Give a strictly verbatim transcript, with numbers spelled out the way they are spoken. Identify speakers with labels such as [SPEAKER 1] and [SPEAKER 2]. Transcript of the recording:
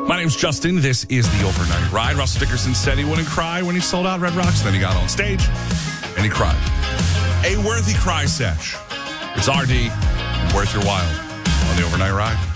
[SPEAKER 1] My name's Justin. This is the Overnight Ride. Russell Dickerson said he wouldn't cry when he sold out Red Rocks. Then he got on stage and he cried. A worthy cry sesh. It's R D, worth your while on the Overnight Ride.